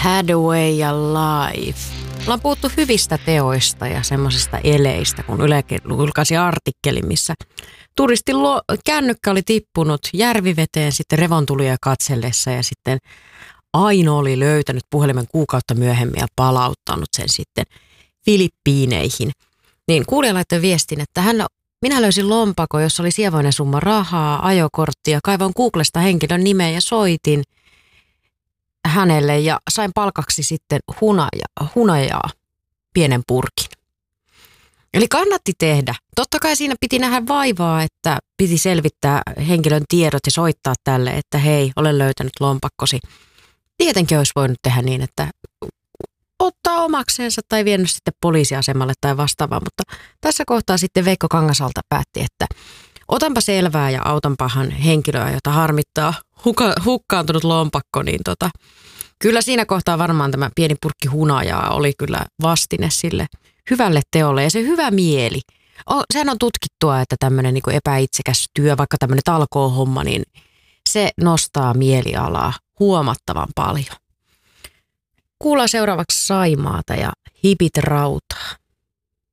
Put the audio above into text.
Hathaway Alive. Ollaan puhuttu hyvistä teoista ja semmoisista eleistä, kun Yle julkaisi artikkeli, missä turistin kännykkä oli tippunut järviveteen sitten revontulia katsellessa ja sitten Aino oli löytänyt puhelimen kuukautta myöhemmin ja palauttanut sen sitten Filippiineihin. Niin kuulija laittoi viestin, että minä löysin lompakon, jossa oli sievoinen summa rahaa, ajokorttia, ja kaivoin Googlesta henkilön nimeä ja soitin hänelle ja sain palkaksi sitten hunajaa, pienen purkin. Eli kannatti tehdä. Totta kai siinä piti nähdä vaivaa, että piti selvittää henkilön tiedot ja soittaa tälle, että hei, olen löytänyt lompakkosi. Tietenkin olisi voinut tehdä niin, että ottaa omakseensa tai vienyt sitten poliisiasemalle tai vastaavaa, mutta tässä kohtaa sitten Veikko Kangasalta päätti, että otanpa selvää ja autanpahan henkilöä, jota harmittaa hukkaantunut lompakko, niin kyllä siinä kohtaa varmaan tämä pieni purkki hunajaa oli kyllä vastine sille hyvälle teolle ja se hyvä mieli. Sehän on tutkittua, että tämmöinen niin epäitsekäs työ, vaikka tämmöinen talkoohomma, niin se nostaa mielialaa huomattavan paljon. Kuullaan seuraavaksi Saimaata ja Hipit rautaa.